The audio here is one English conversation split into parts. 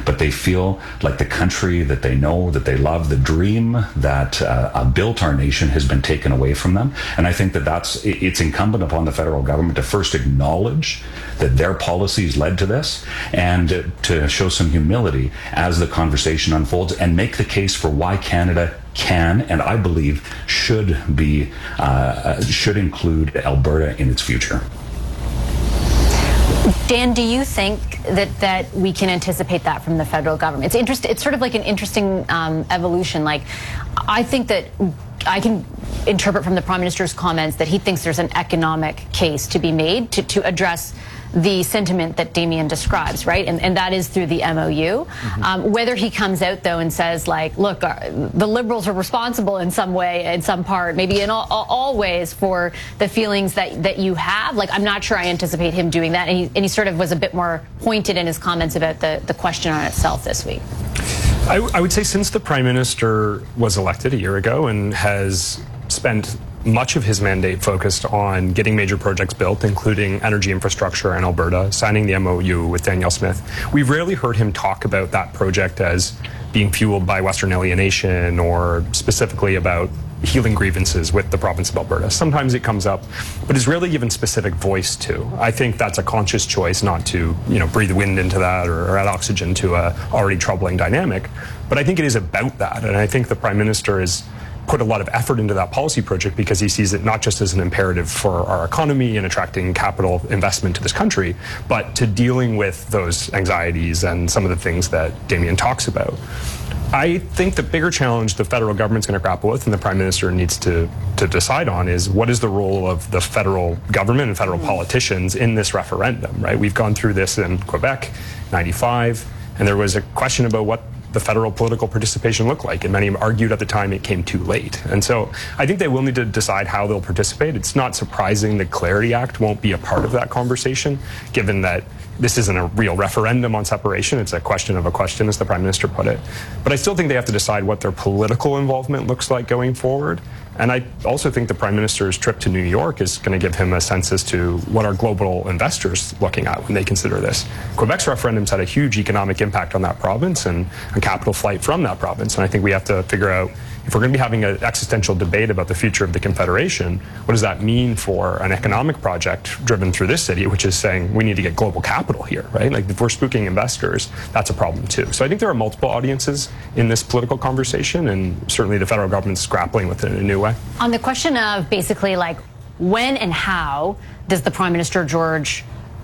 but they feel like the country that they know, that they love, the dream that built our nation has been taken away from them. And I think that it's incumbent upon the federal government to first acknowledge that their policies led to this, and to show some humility as the conversation unfolds, and make the case for why Canada can, and I believe should include Alberta in its future. Dan, do you think that we can anticipate that from the federal government? It's sort of like an interesting evolution. Like, I think that I can interpret from the Prime Minister's comments that he thinks there's an economic case to be made to address the sentiment that Damien describes, right? And that is through the MOU. Whether he comes out, though, and says, like, look, the Liberals are responsible in some way, in some part, maybe in all ways, for the feelings that you have. Like, I'm not sure I anticipate him doing that. And he sort of was a bit more pointed in his comments about the question on itself this week. I would say since the Prime Minister was elected a year ago and has spent much of his mandate focused on getting major projects built, including energy infrastructure in Alberta, signing the MOU with Danielle Smith, we've rarely heard him talk about that project as being fueled by Western alienation or specifically about healing grievances with the province of Alberta. Sometimes it comes up, but is rarely given specific voice to. I think that's a conscious choice not to, breathe wind into that or add oxygen to a already troubling dynamic. But I think it is about that, and I think the Prime Minister is put a lot of effort into that policy project because he sees it not just as an imperative for our economy and attracting capital investment to this country, but to dealing with those anxieties and some of the things that Damien talks about. I think the bigger challenge the federal government's going to grapple with and the Prime Minister needs to decide on is what is the role of the federal government and federal politicians in this referendum, right? We've gone through this in Quebec, 95, and there was a question about what the federal political participation looked like, and many argued at the time it came too late. And so I think they will need to decide how they'll participate. It's not surprising the Clarity Act won't be a part of that conversation, given that this isn't a real referendum on separation. It's a question of a question, as the Prime Minister put it. But I still think they have to decide what their political involvement looks like going forward. And I also think the Prime Minister's trip to New York is going to give him a sense as to what are global investors looking at when they consider this. Quebec's referendum's had a huge economic impact on that province and a capital flight from that province. And I think we have to figure out, if we're going to be having an existential debate about the future of the Confederation, what does that mean for an economic project driven through this city, which is saying we need to get global capital here, right? Like, if we're spooking investors, that's a problem too. So I think there are multiple audiences in this political conversation, and certainly the federal government's grappling with it in a new way. On the question of basically, like, when and how does the Prime Minister, George,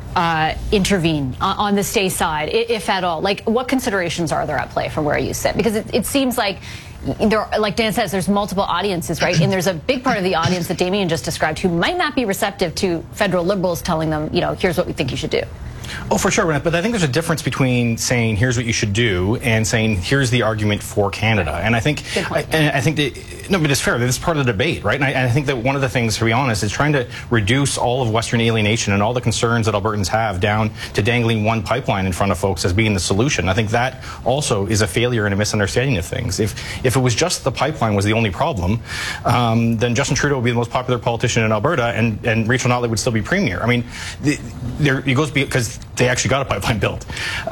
intervene on the stay side, if at all? Like, what considerations are there at play from where you sit? Because it seems like like Dan says, there's multiple audiences, right? And there's a big part of the audience that Damien just described who might not be receptive to federal Liberals telling them, here's what we think you should do. Oh, for sure. But I think there's a difference between saying, here's what you should do, and saying, here's the argument for Canada. And I think, but it's fair. This is part of the debate, right? And I think that one of the things, to be honest, is trying to reduce all of Western alienation and all the concerns that Albertans have down to dangling one pipeline in front of folks as being the solution. I think that also is a failure and a misunderstanding of things. If it was just the pipeline was the only problem, then Justin Trudeau would be the most popular politician in Alberta, and Rachel Notley would still be premier. I mean, it goes because they actually got a pipeline built.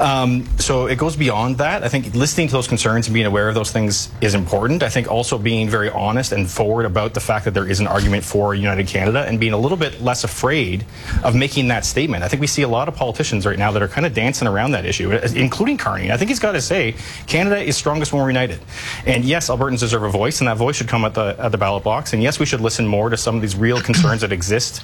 So it goes beyond that. I think listening to those concerns and being aware of those things is important. I think also being very honest and forward about the fact that there is an argument for United Canada and being a little bit less afraid of making that statement. I think we see a lot of politicians right now that are kind of dancing around that issue, including Carney. I think he's got to say Canada is strongest when we're united. And yes, Albertans deserve a voice, and that voice should come at the ballot box. And yes, we should listen more to some of these real concerns that exist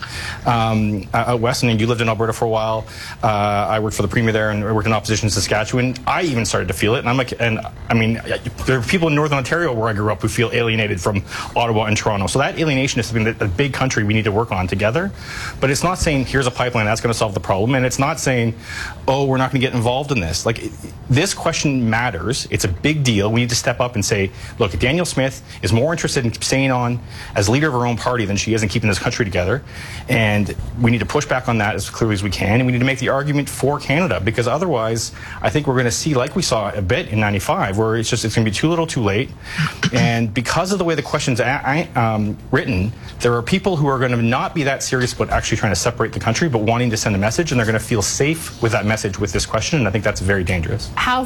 out west. And you lived in Alberta for a while. I worked for the Premier there, and I worked in opposition in Saskatchewan. I even started to feel it, and I mean, there are people in Northern Ontario where I grew up who feel alienated from Ottawa and Toronto. So that alienation is something that a big country we need to work on together. But it's not saying here's a pipeline that's going to solve the problem, and it's not saying, oh, we're not going to get involved in this. Like, this question matters. It's a big deal. We need to step up and say, look, Danielle Smith is more interested in staying on as leader of her own party than she is in keeping this country together, and we need to push back on that as clearly as we can, and we need to make the argument for Canada, because otherwise I think we're going to see, like we saw a bit in 95, where it's going to be too little too late. And because of the way the question's written, there are people who are going to not be that serious about actually trying to separate the country, but wanting to send a message, and they're going to feel safe with that message with this question, and I think that's very dangerous. How